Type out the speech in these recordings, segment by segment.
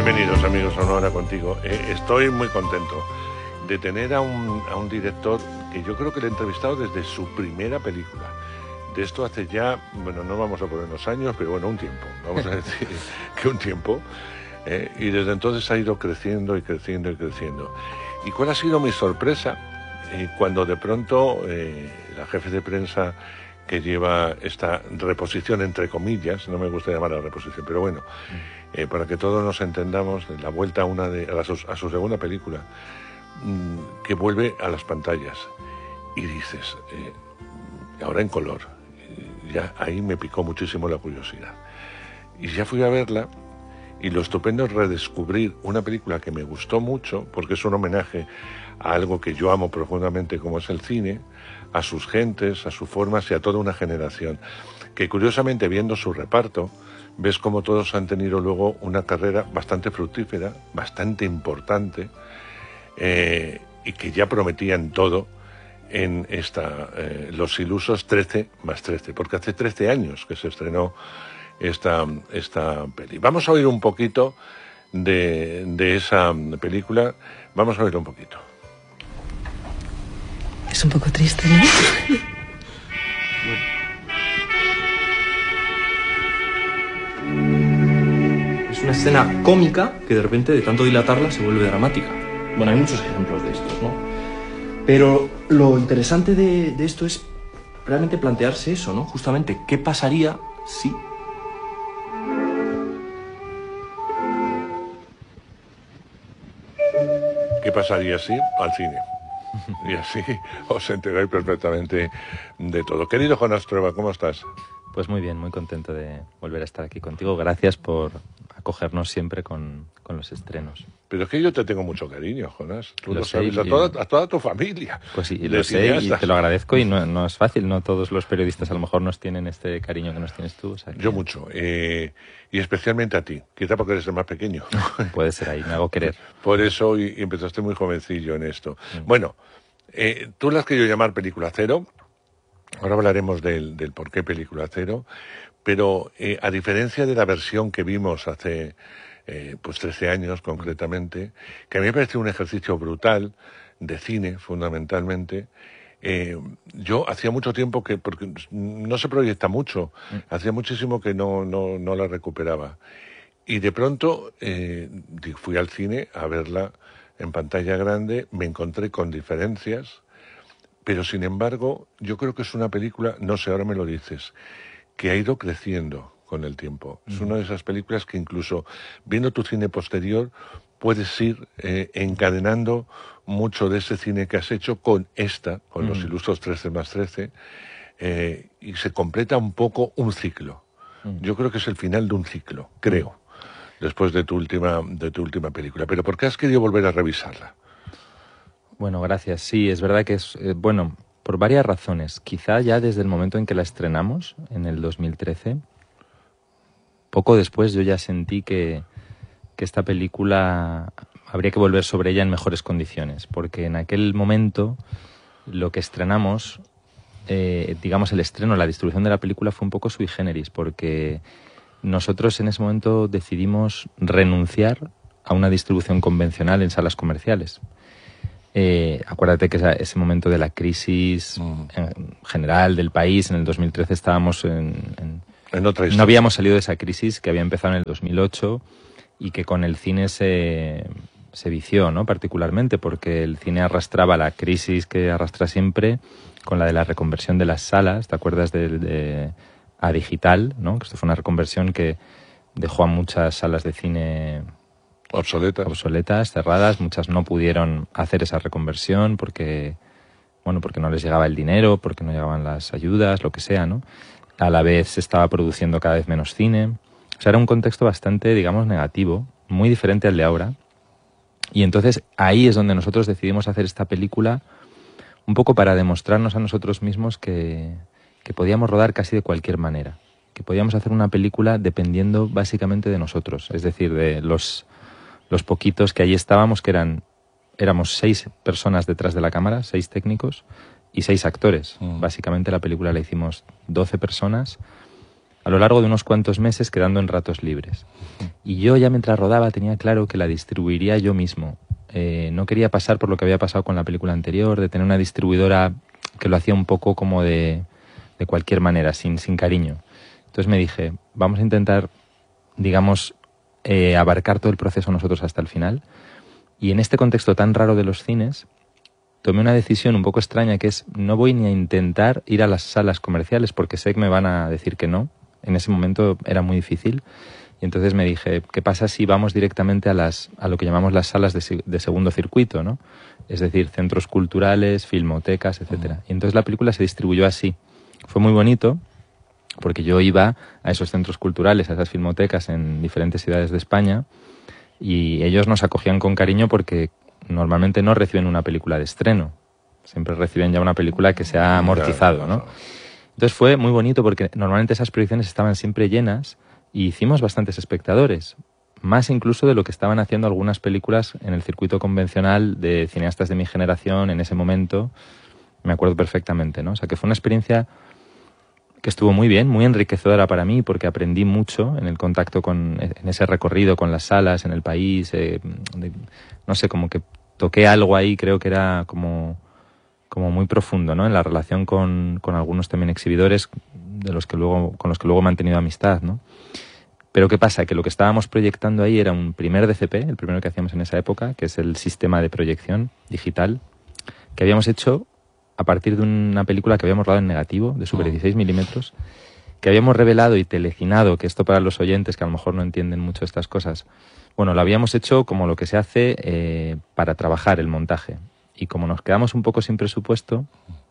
Bienvenidos amigos a Una Hora Contigo. Estoy muy contento de tener a un director que yo creo que le he entrevistado desde su primera película. De esto hace ya, bueno, no vamos a ponernos años, pero bueno, un tiempo. Vamos a decir que un tiempo. Y desde entonces ha ido creciendo y creciendo y creciendo. ¿Y cuál ha sido mi sorpresa? Cuando de pronto la jefe de prensa que lleva esta reposición, entre comillas, no me gusta llamarla reposición, pero bueno, para que todos nos entendamos, la vuelta a su segunda película, que vuelve a las pantallas. Y dices, ahora en color, ya ahí me picó muchísimo la curiosidad. Y ya fui a verla, y lo estupendo es redescubrir una película que me gustó mucho, porque es un homenaje a algo que yo amo profundamente como es el cine, a sus gentes, a sus formas y a toda una generación, que curiosamente viendo su reparto, ves como todos han tenido luego una carrera bastante fructífera, bastante importante, y que ya prometían todo en Los Ilusos 13 más 13, porque hace 13 años que se estrenó esta peli. Vamos a oír un poquito de esa película, vamos a oír un poquito. Es un poco triste, ¿no? Es una escena cómica que de repente, de tanto dilatarla, se vuelve dramática. Bueno, hay muchos ejemplos de estos, ¿no? Pero lo interesante de esto es realmente plantearse eso, ¿no? Justamente, ¿qué pasaría si... ¿Qué pasaría si al cine? Y así os enteráis perfectamente de todo. Querido Jonás Trueba, ¿cómo estás? Pues muy bien, muy contento de volver a estar aquí contigo. Gracias por acogernos siempre con los estrenos. Pero es que yo te tengo mucho cariño, Jonás. Tú lo sabes, a toda tu familia. Pues sí, lo sé y te lo agradezco y no es fácil. No todos los periodistas a lo mejor nos tienen este cariño que nos tienes tú. O sea que... Yo mucho. Y especialmente a ti. Quizá porque eres el más pequeño. Puede ser ahí, me hago querer. Por eso y empezaste muy jovencillo en esto. Bueno, tú la has querido llamar Película Cero. Ahora hablaremos del por qué Película Cero. Pero a diferencia de la versión que vimos hace... pues 13 años concretamente, que a mí me parece un ejercicio brutal de cine, fundamentalmente. Yo hacía mucho tiempo que, porque no se proyecta mucho, hacía muchísimo que no la recuperaba. Y de pronto fui al cine a verla en pantalla grande, me encontré con diferencias, pero sin embargo, yo creo que es una película, no sé, ahora me lo dices, que ha ido creciendo con el tiempo. Es una de esas películas que incluso viendo tu cine posterior puedes ir encadenando mucho de ese cine que has hecho con Los Ilusos 13 más 13, y se completa un poco un ciclo. Yo creo que es el final de un ciclo, creo, después de tu última película. Pero ¿por qué has querido volver a revisarla? Bueno, gracias. Sí, es verdad que es... bueno, por varias razones. Quizá ya desde el momento en que la estrenamos, en el 2013... Poco después yo ya sentí que esta película habría que volver sobre ella en mejores condiciones, porque en aquel momento lo que estrenamos, digamos el estreno, la distribución de la película fue un poco sui generis, porque nosotros en ese momento decidimos renunciar a una distribución convencional en salas comerciales. Acuérdate que ese momento de la crisis en general del país, en el 2013 estábamos no habíamos salido de esa crisis que había empezado en el 2008 y que con el cine se vició, ¿no? Particularmente porque el cine arrastraba la crisis que arrastra siempre con la de la reconversión de las salas. ¿Te acuerdas a digital, ¿no? Que esto fue una reconversión que dejó a muchas salas de cine obsoletas, cerradas. Muchas no pudieron hacer esa reconversión porque no les llegaba el dinero, porque no llegaban las ayudas, lo que sea, ¿no? A la vez se estaba produciendo cada vez menos cine. O sea, era un contexto bastante, digamos, negativo, muy diferente al de ahora. Y entonces ahí es donde nosotros decidimos hacer esta película un poco para demostrarnos a nosotros mismos que podíamos rodar casi de cualquier manera. Que podíamos hacer una película dependiendo básicamente de nosotros. Es decir, de los poquitos que allí estábamos, que éramos 6 personas detrás de la cámara, 6 técnicos, y 6 actores. Básicamente la película la hicimos 12 personas a lo largo de unos cuantos meses, quedando en ratos libres. Y yo ya mientras rodaba tenía claro que la distribuiría yo mismo. No quería pasar por lo que había pasado con la película anterior, de tener una distribuidora que lo hacía un poco como de cualquier manera, sin cariño. Entonces me dije, vamos a intentar, digamos, abarcar todo el proceso nosotros hasta el final. Y en este contexto tan raro de los cines, tomé una decisión un poco extraña, que es no voy ni a intentar ir a las salas comerciales porque sé que me van a decir que no. En ese momento era muy difícil. Y entonces me dije, ¿qué pasa si vamos directamente a lo que llamamos las salas de segundo circuito, ¿no? Es decir, centros culturales, filmotecas, etcétera. Y entonces la película se distribuyó así. Fue muy bonito porque yo iba a esos centros culturales, a esas filmotecas en diferentes ciudades de España, y ellos nos acogían con cariño porque normalmente no reciben una película de estreno. Siempre reciben ya una película que se ha amortizado, ¿no? Entonces fue muy bonito porque normalmente esas proyecciones estaban siempre llenas y hicimos bastantes espectadores, más incluso de lo que estaban haciendo algunas películas en el circuito convencional de cineastas de mi generación en ese momento. Me acuerdo perfectamente, ¿no? O sea, que fue una experiencia que estuvo muy bien, muy enriquecedora para mí, porque aprendí mucho en el contacto en ese recorrido con las salas, en el país, no sé, como que toqué algo ahí, creo que era como muy profundo, ¿no? En la relación con algunos también exhibidores con los que luego he mantenido amistad, ¿no? Pero ¿qué pasa? Que lo que estábamos proyectando ahí era un primer DCP, el primero que hacíamos en esa época, que es el sistema de proyección digital, que habíamos hecho a partir de una película que habíamos rodado en negativo, de Super 16 milímetros, que habíamos revelado y telecinado, que esto para los oyentes que a lo mejor no entienden mucho estas cosas, bueno, lo habíamos hecho como lo que se hace para trabajar el montaje. Y como nos quedamos un poco sin presupuesto,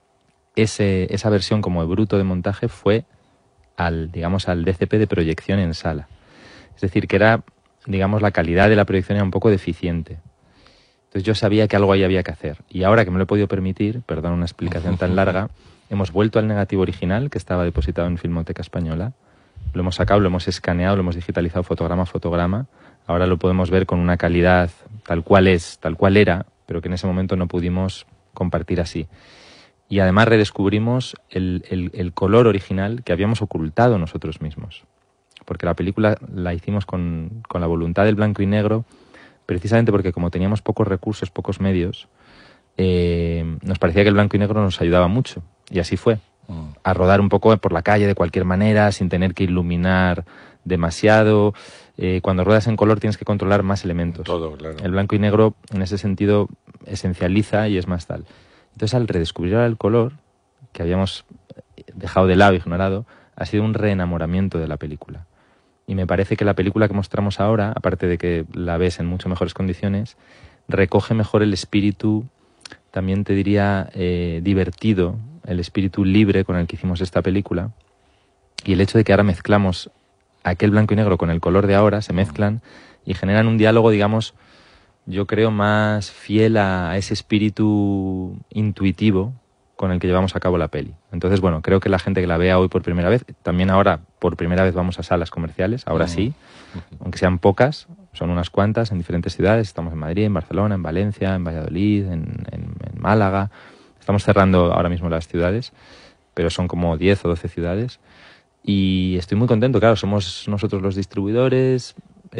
esa versión como de bruto de montaje fue al DCP de proyección en sala. Es decir, que era, digamos, la calidad de la proyección era un poco deficiente. Entonces yo sabía que algo ahí había que hacer. Y ahora que me lo he podido permitir, perdón una explicación tan larga, hemos vuelto al negativo original que estaba depositado en Filmoteca Española. Lo hemos sacado, lo hemos escaneado, lo hemos digitalizado fotograma a fotograma. Ahora lo podemos ver con una calidad tal cual era, pero que en ese momento no pudimos compartir así. Y además redescubrimos el color original que habíamos ocultado nosotros mismos. Porque la película la hicimos con la voluntad del blanco y negro, precisamente porque como teníamos pocos recursos, pocos medios, nos parecía que el blanco y negro nos ayudaba mucho. Y así fue. A rodar un poco por la calle de cualquier manera, sin tener que iluminar demasiado. Cuando ruedas en color tienes que controlar más elementos. Todo, claro. El blanco y negro, en ese sentido, esencializa y es más tal. Entonces, al redescubrir ahora el color, que habíamos dejado de lado, ignorado, ha sido un reenamoramiento de la película. Y me parece que la película que mostramos ahora, aparte de que la ves en mucho mejores condiciones, recoge mejor el espíritu, también te diría divertido, el espíritu libre con el que hicimos esta película. Y el hecho de que ahora mezclamos aquel blanco y negro con el color de ahora, se mezclan y generan un diálogo, digamos, yo creo más fiel a ese espíritu intuitivo con el que llevamos a cabo la peli. Entonces, bueno, creo que la gente que la vea hoy por primera vez, también ahora por primera vez vamos a salas comerciales, ahora sí, aunque sean pocas, son unas cuantas en diferentes ciudades, estamos en Madrid, en Barcelona, en Valencia, en Valladolid, en Málaga, estamos cerrando ahora mismo las ciudades, pero son como 10 o 12 ciudades, y estoy muy contento, claro, somos nosotros los distribuidores,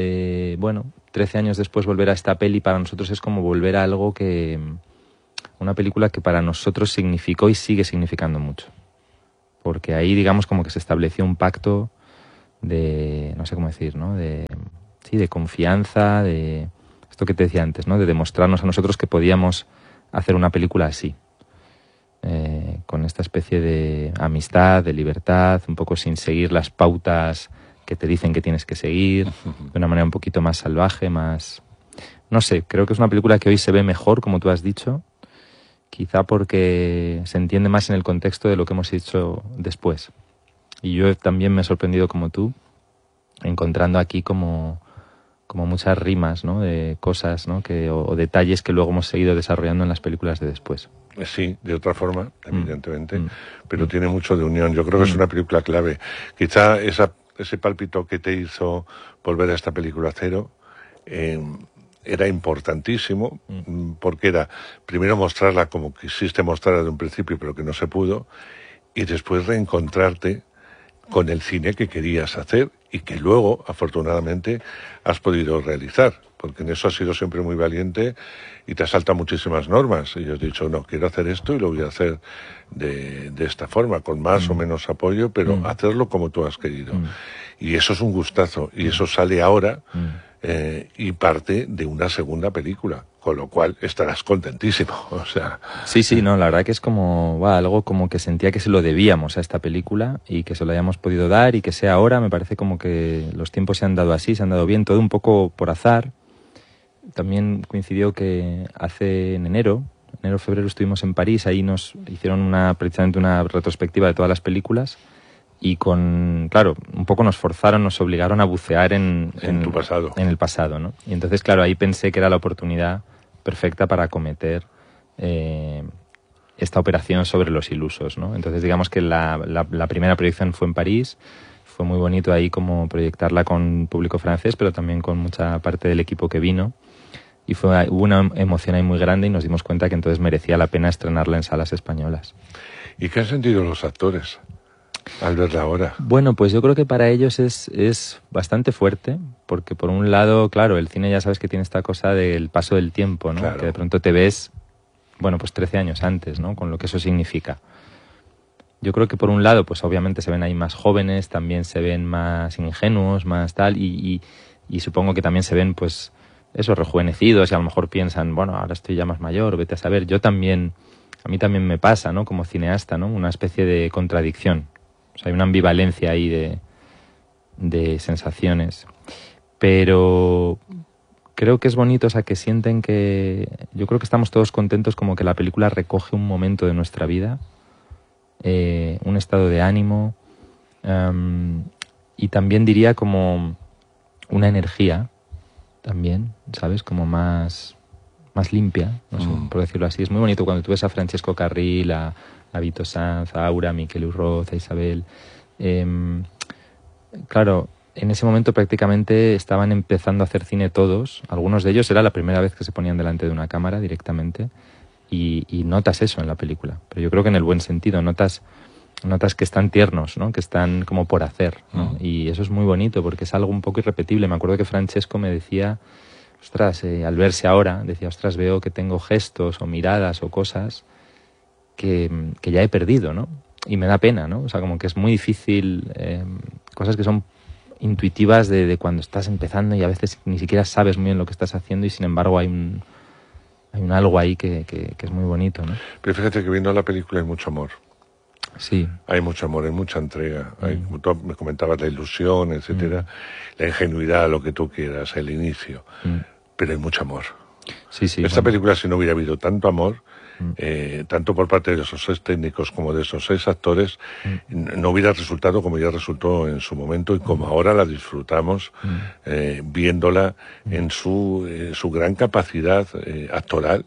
13 años después volver a esta peli para nosotros es como volver a algo que... Una película que para nosotros significó y sigue significando mucho. Porque ahí, digamos, como que se estableció un pacto de... no sé cómo decir, ¿no? De confianza, de... esto que te decía antes, ¿no? De demostrarnos a nosotros que podíamos hacer una película así. Con esta especie de amistad, de libertad, un poco sin seguir las pautas que te dicen que tienes que seguir, de una manera un poquito más salvaje, más... No sé, creo que es una película que hoy se ve mejor, como tú has dicho, quizá porque se entiende más en el contexto de lo que hemos hecho después. Y yo también me he sorprendido como tú, encontrando aquí como muchas rimas, ¿no? De cosas, ¿no? o detalles que luego hemos seguido desarrollando en las películas de después. Sí, de otra forma, evidentemente, pero tiene mucho de unión. Yo creo que es una película clave. Quizá ese pálpito que te hizo volver a esta película cero era importantísimo, porque era primero mostrarla como quisiste mostrarla de un principio, pero que no se pudo, y después reencontrarte con el cine que querías hacer y que luego, afortunadamente, has podido realizar, porque en eso has sido siempre muy valiente y te has saltado muchísimas normas. Y yo he dicho, no, quiero hacer esto y lo voy a hacer de esta forma, con más o menos apoyo, pero hacerlo como tú has querido. Y eso es un gustazo, y eso sale ahora y parte de una segunda película, con lo cual estarás contentísimo. O sea, Sí, no, la verdad que es como algo como que sentía que se lo debíamos a esta película y que se lo hayamos podido dar y que sea ahora. Me parece como que los tiempos se han dado así, se han dado bien, todo un poco por azar. También coincidió que en enero, febrero, estuvimos en París, ahí nos hicieron precisamente una retrospectiva de todas las películas y claro, un poco nos obligaron a bucear en tu pasado. En el pasado, ¿no? Y entonces, claro, ahí pensé que era la oportunidad perfecta para acometer esta operación sobre los ilusos, ¿no? Entonces, digamos que la primera proyección fue en París. Fue muy bonito ahí como proyectarla con público francés, pero también con mucha parte del equipo que vino. Y hubo una emoción ahí muy grande y nos dimos cuenta que entonces merecía la pena estrenarla en salas españolas. ¿Y qué han sentido los actores al verla ahora? Bueno, pues yo creo que para ellos es bastante fuerte, porque por un lado, claro, el cine ya sabes que tiene esta cosa del paso del tiempo, ¿no? Claro. Que de pronto te ves, bueno, pues 13 años antes, ¿no? Con lo que eso significa. Yo creo que por un lado, pues obviamente se ven ahí más jóvenes, también se ven más ingenuos, más tal, y supongo que también se ven, pues, eso, rejuvenecidos, y a lo mejor piensan, bueno, ahora estoy ya más mayor, vete a saber. A mí también me pasa, ¿no? Como cineasta, ¿no? Una especie de contradicción. O sea, hay una ambivalencia ahí de sensaciones. Pero creo que es bonito, o sea, que sienten que... Yo creo que estamos todos contentos como que la película recoge un momento de nuestra vida, un estado de ánimo, y también diría como una energía, también, ¿sabes? Como más limpia, no sé, por decirlo así. Es muy bonito cuando tú ves a Francesco Carril, a Vito Sanz, a Aura, a Miquel Urroz, a Isabel. Claro, en ese momento prácticamente estaban empezando a hacer cine todos. Algunos de ellos era la primera vez que se ponían delante de una cámara directamente. Y notas eso en la película. Pero yo creo que en el buen sentido, notas que están tiernos, ¿no? Que están como por hacer, ¿no? Y eso es muy bonito porque es algo un poco irrepetible. Me acuerdo que Francesco me decía, ostras, al verse ahora, decía, ostras, veo que tengo gestos o miradas o cosas que ya he perdido, ¿no? Y me da pena, ¿no? O sea, como que es muy difícil, cosas que son intuitivas de cuando estás empezando y a veces ni siquiera sabes muy bien lo que estás haciendo y sin embargo hay un algo ahí que es muy bonito, ¿no? Pero fíjate que viendo la película hay mucho amor. Sí. Hay mucho amor, hay mucha entrega. Como tú me comentabas, la ilusión, etcétera, la ingenuidad, lo que tú quieras, el inicio. Pero hay mucho amor. Sí. Esta película, si no hubiera habido tanto amor, tanto por parte de esos 6 técnicos como de esos 6 actores, no hubiera resultado como ya resultó en su momento y como ahora la disfrutamos viéndola en su gran capacidad actoral,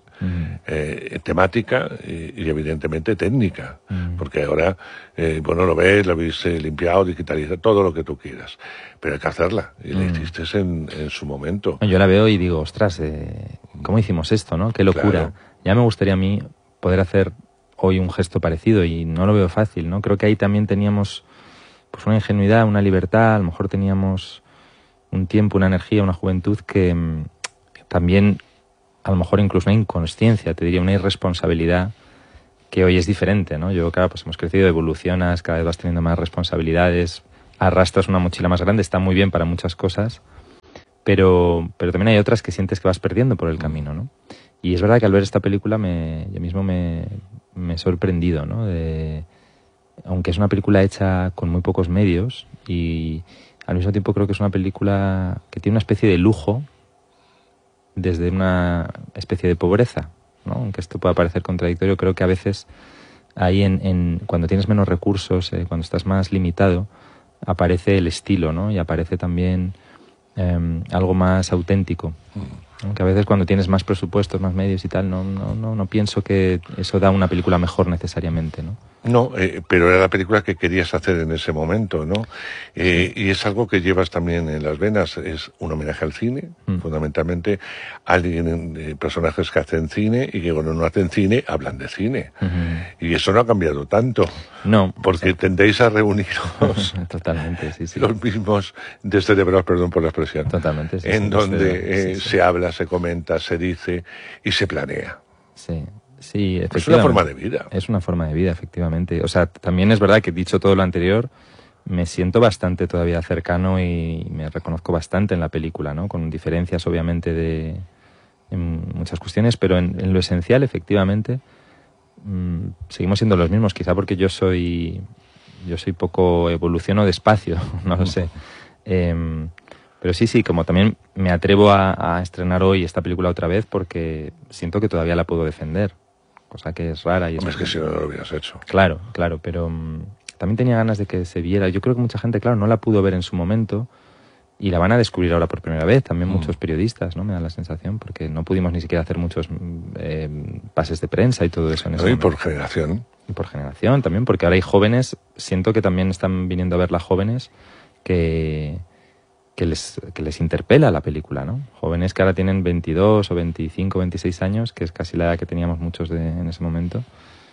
temática y evidentemente técnica, porque ahora lo ves, lo habéis limpiado, digitalizado, todo lo que tú quieras, pero hay que hacerla y la hiciste en su momento. Yo la veo y digo, ostras, ¿cómo hicimos esto, no? Qué locura. Claro. Ya me gustaría a mí poder hacer hoy un gesto parecido y no lo veo fácil, ¿no? Creo que ahí también teníamos pues una ingenuidad, una libertad, a lo mejor teníamos un tiempo, una energía, una juventud que también, a lo mejor incluso una inconsciencia, te diría, una irresponsabilidad que hoy es diferente, ¿no? Yo, claro, pues hemos crecido, evolucionas, cada vez vas teniendo más responsabilidades, arrastras una mochila más grande, está muy bien para muchas cosas, pero también hay otras que sientes que vas perdiendo por el camino, ¿no? Y es verdad que al ver esta película yo mismo me he sorprendido, ¿no? Aunque es una película hecha con muy pocos medios y al mismo tiempo creo que es una película que tiene una especie de lujo desde una especie de pobreza, ¿no? Aunque esto pueda parecer contradictorio, creo que a veces ahí cuando tienes menos recursos, cuando estás más limitado, aparece el estilo, ¿no? Y aparece también algo más auténtico. Aunque a veces cuando tienes más presupuestos, más medios y tal, no pienso que eso da una película mejor necesariamente, ¿no? No, pero era la película que querías hacer en ese momento, ¿no? Y es algo que llevas también en las venas, es un homenaje al cine, fundamentalmente alguien, personajes que hacen cine y que cuando no hacen cine, hablan de cine. Y eso no ha cambiado tanto. No. Porque tendéis a reuniros Totalmente, sí. los mismos descerebrados, perdón por la expresión. Totalmente, sí. En donde se habla, se comenta, se dice y se planea. Sí, efectivamente. Es una forma de vida. Es una forma de vida, efectivamente. O sea, también es verdad que, dicho todo lo anterior, me siento bastante todavía cercano y me reconozco bastante en la película, ¿no? Con diferencias, obviamente, en muchas cuestiones, pero en lo esencial, efectivamente, seguimos siendo los mismos. Quizá porque yo soy poco, evoluciono despacio, no lo sé. Pero sí, como también me atrevo a estrenar hoy esta película otra vez porque siento que todavía la puedo defender, cosa que es rara. Y es que si no lo hubieras hecho. Claro, pero también tenía ganas de que se viera. Yo creo que mucha gente, claro, no la pudo ver en su momento y la van a descubrir ahora por primera vez. También muchos periodistas, ¿no? Me da la sensación, porque no pudimos ni siquiera hacer muchos pases de prensa y todo eso en ese momento. Por generación. Y por generación también, porque ahora hay jóvenes, siento que también están viniendo a verla jóvenes que les interpela la película, ¿no? Jóvenes que ahora tienen 22 o 25, 26 años, que es casi la edad que teníamos muchos en ese momento.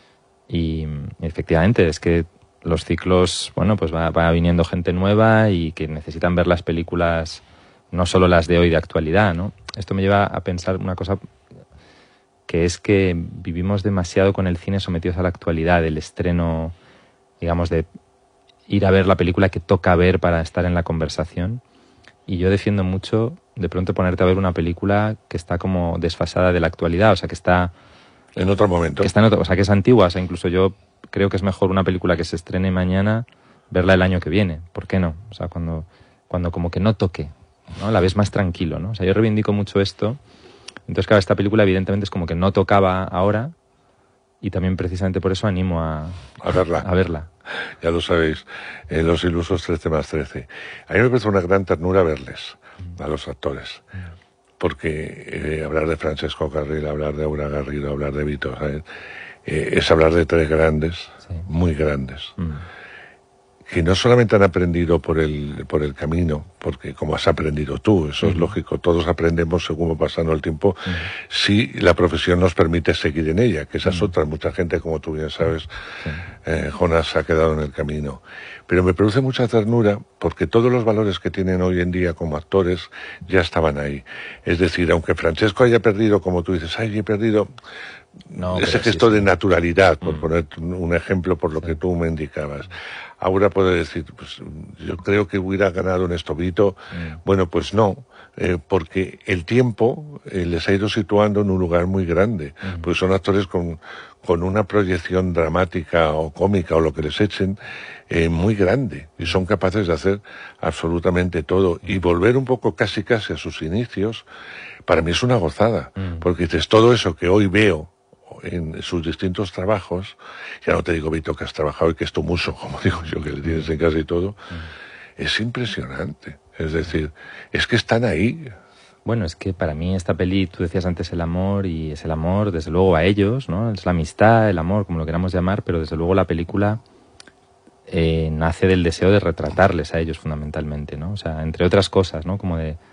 Y efectivamente, es que los ciclos, bueno, pues va viniendo gente nueva y que necesitan ver las películas, no solo las de hoy de actualidad, ¿no? Esto me lleva a pensar una cosa, que es que vivimos demasiado con el cine sometidos a la actualidad, el estreno, digamos, de ir a ver la película que toca ver para estar en la conversación. Y yo defiendo mucho de pronto ponerte a ver una película que está como desfasada de la actualidad, o sea, que está en otro momento. O sea, que es antigua. O sea, incluso yo creo que es mejor una película que se estrene mañana, verla el año que viene. ¿Por qué no? O sea, cuando como que no toque, ¿no? La ves más tranquilo, ¿no? O sea, yo reivindico mucho esto. Entonces, claro, esta película evidentemente es como que no tocaba ahora y también precisamente por eso animo a verla. Ya lo sabéis, Los Ilusos 13 más 13. A mí me parece una gran ternura verles, a los actores. Porque hablar de Francesco Carril, hablar de Aura Garrido, hablar de Vito, ¿sabes? Es hablar de tres grandes, muy grandes, que no solamente han aprendido por el camino, porque como has aprendido tú, eso es lógico, todos aprendemos según va pasando el tiempo, si la profesión nos permite seguir en ella, que esas otras, mucha gente, como tú bien sabes, Jonas, ha quedado en el camino. Pero me produce mucha ternura porque todos los valores que tienen hoy en día como actores ya estaban ahí. Es decir, aunque Francesco haya perdido, como tú dices, he perdido... No, ese gesto de naturalidad, por poner un ejemplo por lo que tú me indicabas. Ahora puedo decir, pues yo creo que hubiera ganado en esto Vito. Bueno, pues no, porque el tiempo les ha ido situando en un lugar muy grande, porque son actores con una proyección dramática o cómica o lo que les echen muy grande y son capaces de hacer absolutamente todo y volver un poco casi a sus inicios. Para mí es una gozada, porque dices, todo eso que hoy veo en sus distintos trabajos, ya no te digo, Vito, que has trabajado y que es tu muso, como digo yo, que le tienes en casa y todo, es impresionante. Es decir, es que están ahí. Bueno, es que para mí esta peli, tú decías antes el amor, y es el amor, desde luego, a ellos, ¿no? Es la amistad, el amor, como lo queramos llamar, pero desde luego la película nace del deseo de retratarles a ellos fundamentalmente, ¿no? O sea, entre otras cosas, ¿no? Como de